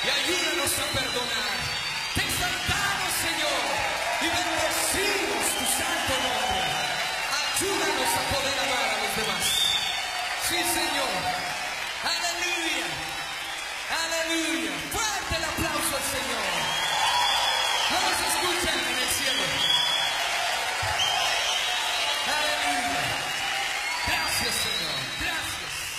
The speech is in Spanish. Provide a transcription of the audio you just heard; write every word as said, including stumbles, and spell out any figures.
y ayúdanos a perdonar. Te exaltamos, Señor, y bendecimos tu santo nombre. Ayúdanos a poder amar a los demás. Sí, Señor.